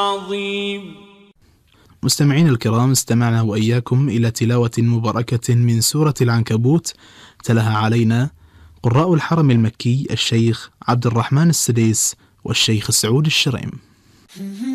عظيم. مستمعين الكرام، استمعنا وإياكم إلى تلاوة مباركة من سورة العنكبوت، تلاها علينا قراء الحرم المكي الشيخ عبد الرحمن السديس والشيخ سعود الشريم.